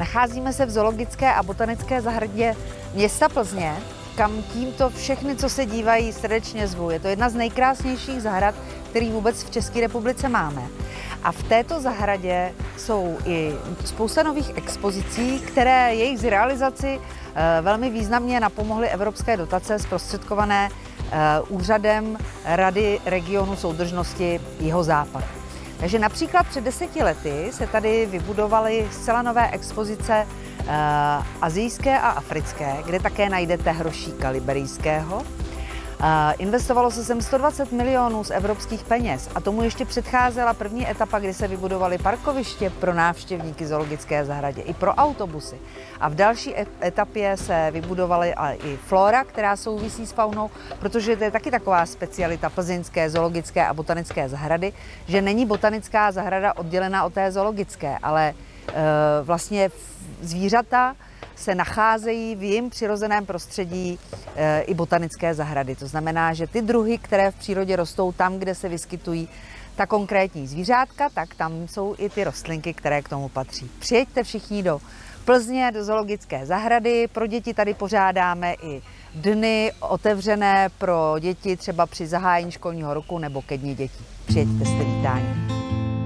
Nacházíme se v zoologické a botanické zahradě města Plzně, kam tímto všechny, co se dívají, srdečně zvu. Je to jedna z nejkrásnějších zahrad, který vůbec v České republice máme. A v této zahradě jsou i spousta nových expozicí, které jejich realizaci velmi významně napomohly evropské dotace zprostředkované úřadem Rady regionu soudržnosti Jihozápad. Takže například před 10 lety se tady vybudovaly zcela nové expozice asijské a africké, kde také najdete hrošíka liberijského. Investovalo se sem 120 milionů z evropských peněz a tomu ještě předcházela první etapa, kdy se vybudovaly parkoviště pro návštěvníky zoologické zahradě i pro autobusy. A v další etapě se vybudovaly i flora, která souvisí s faunou, protože to je taky taková specialita plzeňské zoologické a botanické zahrady, že není botanická zahrada oddělená od té zoologické, ale vlastně zvířata se nacházejí v jejím přirozeném prostředí i botanické zahrady. To znamená, že ty druhy, které v přírodě rostou tam, kde se vyskytují ta konkrétní zvířátka, tak tam jsou i ty rostlinky, které k tomu patří. Přijeďte všichni do Plzně, do zoologické zahrady. Pro děti tady pořádáme i dny otevřené pro děti třeba při zahájení školního roku nebo ke dni dětí. Přijeďte, jste vítáni.